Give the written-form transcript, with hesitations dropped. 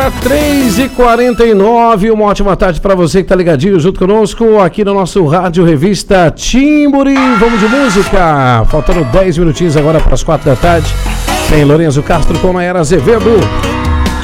3h49, uma ótima tarde para você que tá ligadinho junto conosco aqui no nosso Rádio Revista Timburi. Vamos de música, faltando 10 minutinhos agora para as 4 da tarde. Tem Lorenzo Castro com Nayara Azevedo.